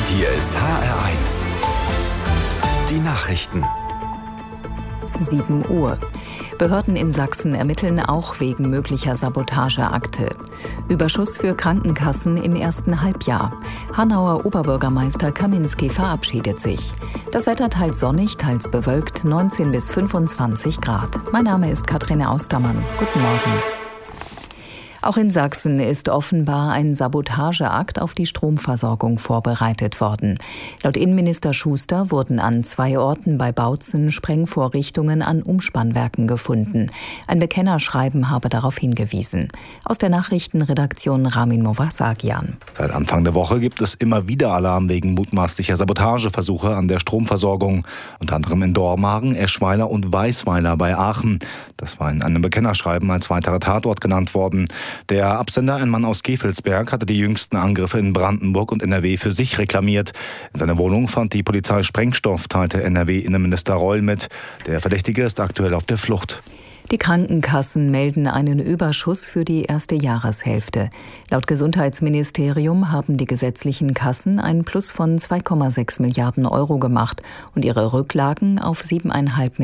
Hier ist HR1. Die Nachrichten. 7 Uhr. Behörden in Sachsen ermitteln auch wegen möglicher Sabotageakte. Überschuss für Krankenkassen im ersten Halbjahr. Hanauer Oberbürgermeister Kaminski verabschiedet sich. Das Wetter teils sonnig, teils bewölkt, 19 bis 25 Grad. Mein Name ist Kathrine Austermann. Guten Morgen. Auch in Sachsen ist offenbar ein Sabotageakt auf die Stromversorgung vorbereitet worden. Laut Innenminister Schuster wurden an 2 Orten bei Bautzen Sprengvorrichtungen an Umspannwerken gefunden. Ein Bekennerschreiben habe darauf hingewiesen. Aus der Nachrichtenredaktion Ramin Movasagian. Seit Anfang der Woche gibt es immer wieder Alarm wegen mutmaßlicher Sabotageversuche an der Stromversorgung. Unter anderem in Dormagen, Eschweiler und Weisweiler bei Aachen. Das war in einem Bekennerschreiben als weiterer Tatort genannt worden. Der Absender, ein Mann aus Gevelsberg, hatte die jüngsten Angriffe in Brandenburg und NRW für sich reklamiert. In seiner Wohnung fand die Polizei Sprengstoff, teilte NRW-Innenminister Reul mit. Der Verdächtige ist aktuell auf der Flucht. Die Krankenkassen melden einen Überschuss für die erste Jahreshälfte. Laut Gesundheitsministerium haben die gesetzlichen Kassen ein Plus von 2,6 Milliarden Euro gemacht und ihre Rücklagen auf 7,5